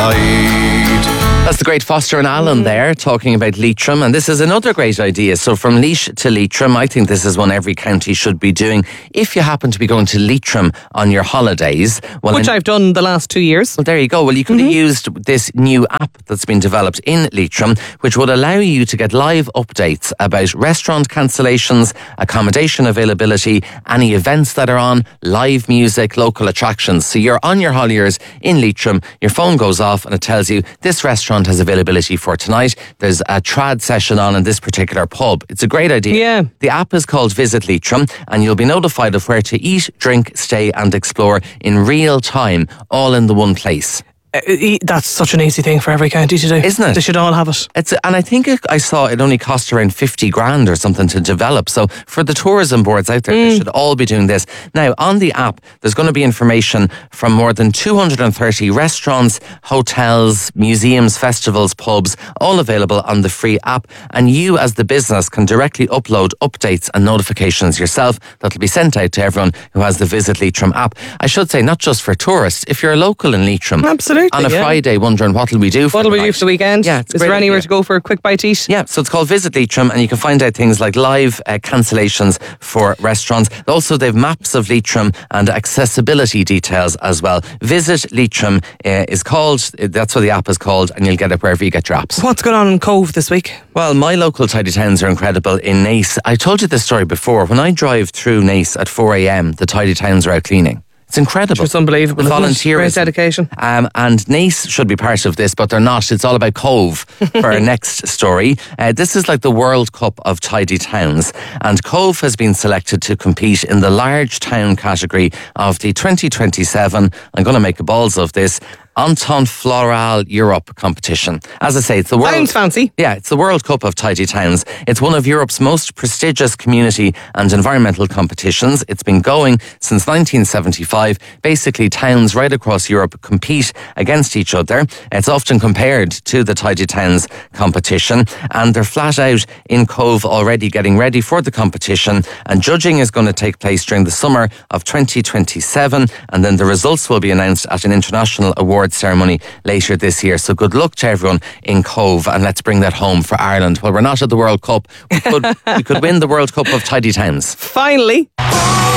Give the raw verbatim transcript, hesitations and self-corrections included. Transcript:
tide. That's the great Foster and Allen there talking about Leitrim, and this is another great idea. So from Laois to Leitrim, I think this is one every county should be doing. If you happen to be going to Leitrim on your holidays, well, which in, I've done the last two years. Well, there you go. Well, you could mm-hmm. have used this new app that's been developed in Leitrim, which would allow you to get live updates about restaurant cancellations, accommodation availability, any events that are on, live music, local attractions. So you're on your holidays in Leitrim, your phone goes off and it tells you this restaurant has availability for tonight. There's a trad session on in this particular pub. It's a great idea. Yeah. The app is called Visit Leitrim, and you'll be notified of where to eat, drink, stay and explore in real time, all in the one place. Uh, that's such an easy thing for every county to do, isn't it? They should all have it. It's, and I think it, I saw it only cost around fifty grand or something to develop. So for the tourism boards out there, mm. they should all be doing this. Now, on the app, there's going to be information from more than two hundred thirty restaurants, hotels, museums, festivals, pubs, all available on the free app. And you, as the business, can directly upload updates and notifications yourself that'll be sent out to everyone who has the Visit Leitrim app. I should say, not just for tourists. If you're a local in Leitrim, absolutely. On a yeah. Friday, wondering what will we do for What will we night? do for the weekend? Yeah, is there anywhere idea. to go for a quick bite to eat? Yeah, so it's called Visit Leitrim, and you can find out things like live uh, cancellations for restaurants. Also, they've maps of Leitrim and accessibility details as well. Visit Leitrim uh, is called, that's what the app is called, and you'll get it wherever you get your apps. What's going on in Cove this week? Well, my local tidy towns are incredible in Naas. I told you this story before. When I drive through Naas at four a.m, the tidy towns are out cleaning. It's incredible. It's unbelievable. The volunteers. Great dedication. Um, and Naas should be part of this, but they're not. It's all about Cove for our next story. Uh, this is like the World Cup of Tidy Towns. And Cove has been selected to compete in the large town category of the twenty twenty-seven, I'm going to make a balls of this, Entente Floral Europe competition. As I say, it's the world... Sounds fancy. Yeah, it's the World Cup of Tidy Towns. It's one of Europe's most prestigious community and environmental competitions. It's been going since nineteen seventy-five. Basically, towns right across Europe compete against each other. It's often compared to the Tidy Towns competition, and they're flat out in Cove already getting ready for the competition, and judging is going to take place during the summer of twenty twenty-seven, and then the results will be announced at an international award ceremony later this year. So good luck to everyone in Cove, and let's bring that home for Ireland. Well, we're not at the World Cup. We could, we could win the World Cup of Tidy Towns. Finally.